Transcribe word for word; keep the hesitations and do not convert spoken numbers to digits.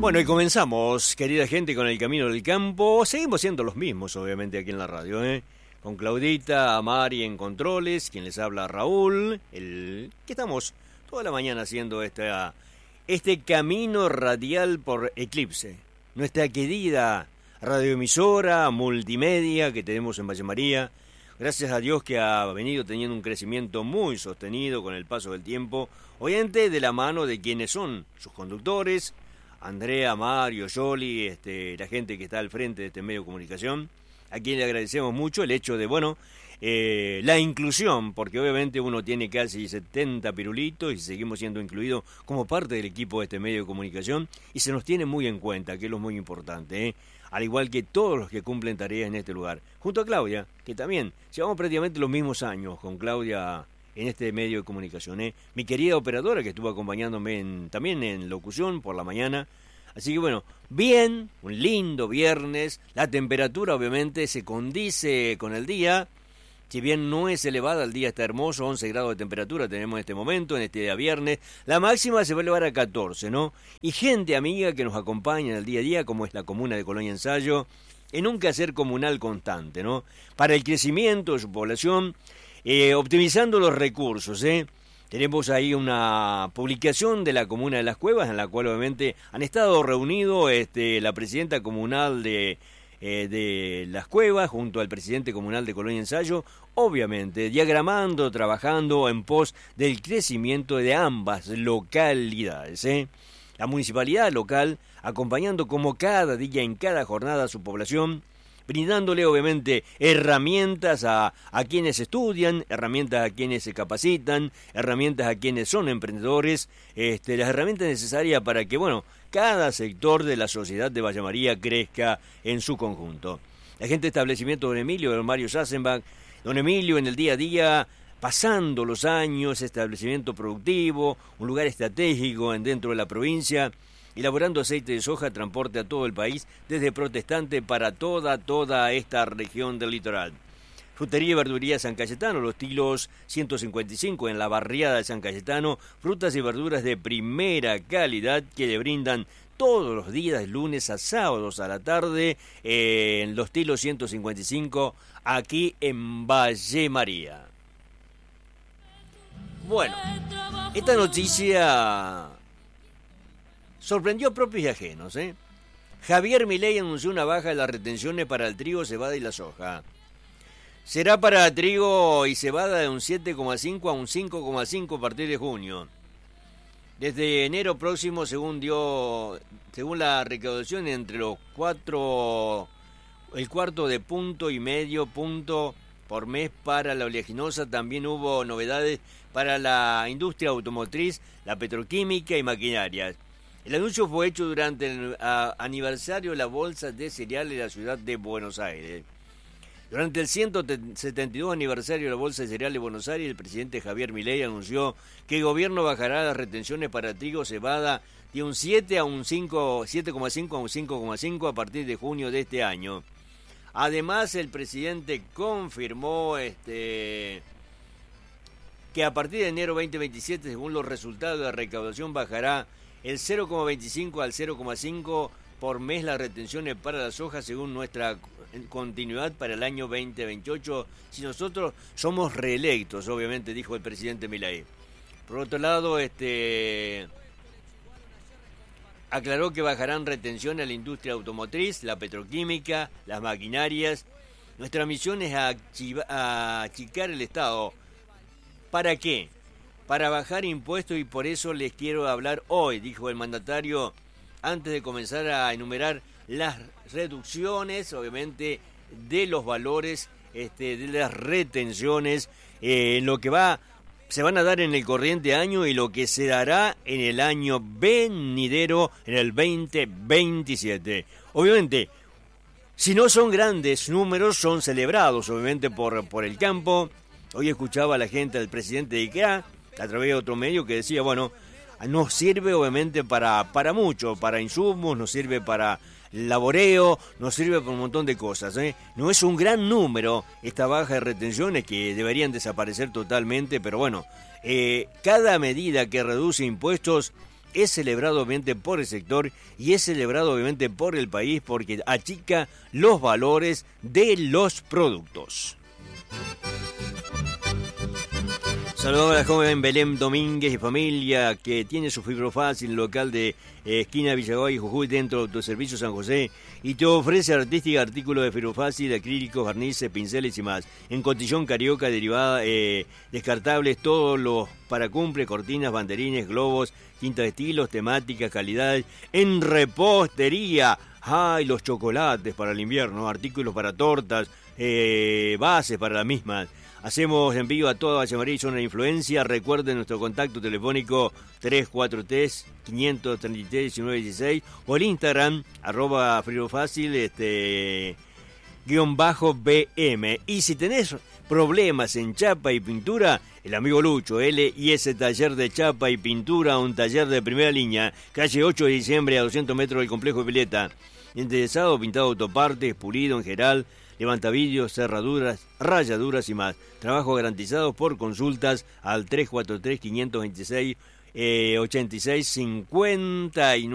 Bueno, y comenzamos, querida gente, con el Camino del Campo. Seguimos siendo los mismos, obviamente, aquí en la radio, ¿eh? Con Claudita, Mari en controles, quien les habla, Raúl, el que estamos toda la mañana haciendo esta, este camino radial por Eclipse. Nuestra querida radioemisora multimedia que tenemos en Valle María. Gracias a Dios que ha venido teniendo un crecimiento muy sostenido con el paso del tiempo, obviamente de la mano de quienes son sus conductores, Andrea, Mario, Yoli, este, la gente que está al frente de este medio de comunicación, a quien le agradecemos mucho el hecho de, bueno, eh, la inclusión, porque obviamente uno tiene casi setenta pirulitos y seguimos siendo incluidos como parte del equipo de este medio de comunicación y se nos tiene muy en cuenta, que es lo muy importante, ¿eh? Al igual que todos los que cumplen tareas en este lugar, junto a Claudia, que también llevamos prácticamente los mismos años con Claudia en este medio de comunicación, ¿eh? Mi querida operadora que estuvo acompañándome en, también en locución por la mañana. Así que bueno, bien, un lindo viernes, la temperatura obviamente se condice con el día, si bien no es elevada, el día está hermoso, once grados de temperatura tenemos en este momento, en este día viernes, la máxima se va a elevar a catorce, ¿no? Y gente amiga que nos acompaña en el día a día, como es la comuna de Colonia Ensayo, en un quehacer comunal constante, ¿no? Para el crecimiento de su población, Eh, optimizando los recursos, ¿eh? Tenemos ahí una publicación de la Comuna de Las Cuevas, en la cual obviamente han estado reunidos este, la presidenta comunal de, eh, de Las Cuevas junto al presidente comunal de Colonia Ensayo, obviamente diagramando, trabajando en pos del crecimiento de ambas localidades, ¿eh? La municipalidad local acompañando como cada día en cada jornada a su población, brindándole obviamente herramientas a, a quienes estudian, herramientas a quienes se capacitan, herramientas a quienes son emprendedores, este, las herramientas necesarias para que, bueno, cada sector de la sociedad de Valle María crezca en su conjunto. La gente de establecimiento Don Emilio, don Mario Sassenbach, don Emilio en el día a día, pasando los años, establecimiento productivo, un lugar estratégico en dentro de la provincia, elaborando aceite de soja, transporte a todo el país, desde Protestante para toda, toda esta región del litoral. Frutería y verduría San Cayetano, los tilos ciento cincuenta y cinco en la barriada de San Cayetano, frutas y verduras de primera calidad que le brindan todos los días, lunes a sábados a la tarde, eh, en los tilos ciento cincuenta y cinco, aquí en Valle María. Bueno, esta noticia sorprendió a propios y ajenos, ¿eh? Javier Milei anunció una baja de las retenciones para el trigo, cebada y la soja. Será para trigo y cebada de un siete coma cinco a un cinco coma cinco a partir de junio. Desde enero próximo, según dio, según la recaudación, entre los cuatro, el cuarto de punto y medio punto por mes para la oleaginosa, también hubo novedades para la industria automotriz, la petroquímica y maquinarias. El anuncio fue hecho durante el a, aniversario de la Bolsa de Cereales de la ciudad de Buenos Aires. Durante el ciento setenta y dos aniversario de la Bolsa de Cereales de Buenos Aires, el presidente Javier Milei anunció que el gobierno bajará las retenciones para trigo cebada de un siete a un cinco, siete coma cinco a un cinco coma cinco a partir de junio de este año. Además, el presidente confirmó este que a partir de enero veinte veintisiete, según los resultados de la recaudación, bajará el cero coma veinticinco al cero coma cinco por mes las retenciones para la soja según nuestra continuidad para el año veinte veintiocho, si nosotros somos reelectos, obviamente, dijo el presidente Milei. Por otro lado, este aclaró que bajarán retenciones a la industria automotriz, la petroquímica, las maquinarias. Nuestra misión es achicar el Estado. ¿Para qué? Para bajar impuestos, y por eso les quiero hablar hoy, dijo el mandatario, antes de comenzar a enumerar las reducciones, obviamente, de los valores, este, de las retenciones, eh, lo que va, se van a dar en el corriente año y lo que se dará en el año venidero, en el veinte veintisiete. Obviamente, si no son grandes números, son celebrados, obviamente, por, por el campo. Hoy escuchaba a la gente del presidente de IKEA, a través de otro medio, que decía, bueno, nos sirve obviamente para, para mucho, para insumos, nos sirve para laboreo, nos sirve para un montón de cosas, ¿eh? No es un gran número esta baja de retenciones que deberían desaparecer totalmente, pero bueno, eh, cada medida que reduce impuestos es celebrado obviamente por el sector y es celebrado obviamente por el país porque achica los valores de los productos. Saludamos a la joven Belén Domínguez y familia que tiene su Fibrofácil local de eh, esquina Villagoy y Jujuy dentro de Autoservicio San José y te ofrece artística artículos de Fibrofácil, acrílicos, barnices, pinceles y más. En cotillón carioca, derivada, eh, descartables, todos los paracumple, cortinas, banderines, globos, tintas de estilos, temáticas, calidades. En repostería, ¡ay! Los chocolates para el invierno, artículos para tortas, eh, bases para las mismas. Hacemos envío a toda Valle María y zona de influencia. Recuerden nuestro contacto telefónico tres cuatro tres, cinco tres tres, diecinueve dieciséis o el Instagram, arroba Fibrofácil, este, guión bajo B M. Y si tenés problemas en chapa y pintura, el amigo Lucho, L y S Taller de Chapa y Pintura, un taller de primera línea, calle ocho de diciembre a doscientos metros del complejo de Pileta. Interesado, pintado autopartes, pulido en general, levantavidrios, cerraduras, rayaduras y más. Trabajo garantizado por consultas al tres cuatro tres, cinco dos seis, ochenta y seis cincuenta y nueve.